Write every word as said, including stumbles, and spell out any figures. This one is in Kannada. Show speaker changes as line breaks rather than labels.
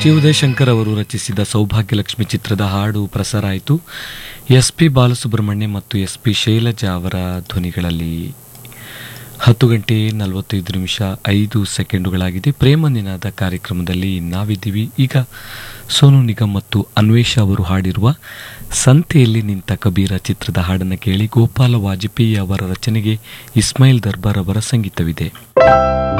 ಜಿ ಉದಯಶಂಕರ್ ಅವರು ರಚಿಸಿದ ಸೌಭಾಗ್ಯಲಕ್ಷ್ಮಿ ಚಿತ್ರದ ಹಾಡು ಪ್ರಸಾರ ಆಯಿತು. ಎಸ್ ಪಿ ಬಾಲಸುಬ್ರಹ್ಮಣ್ಯ ಮತ್ತು ಎಸ್ ಪಿ ಶೈಲಜಾ ಅವರ ಧ್ವನಿಗಳಲ್ಲಿ. ಹತ್ತು ಗಂಟೆ ನಲವತ್ತೈದು ನಿಮಿಷ ಐದು ಸೆಕೆಂಡುಗಳಾಗಿದೆ. ಪ್ರೇಮ ನಿನಾದ ಕಾರ್ಯಕ್ರಮದಲ್ಲಿ ನಾವಿದ್ದೀವಿ. ಈಗ ಸೋನು ನಿಗಮ್ ಮತ್ತು ಅನ್ವೇಷ ಅವರು ಹಾಡಿರುವ ಸಂತೆಯಲ್ಲಿ ನಿಂತ ಕಬೀರ ಚಿತ್ರದ ಹಾಡನ್ನು ಕೇಳಿ. ಗೋಪಾಲ ವಾಜಪೇಯಿ ಅವರ ರಚನೆಗೆ ಇಸ್ಮಾಯಿಲ್ ದರ್ಬಾರ್ ಅವರ ಸಂಗೀತವಿದೆ.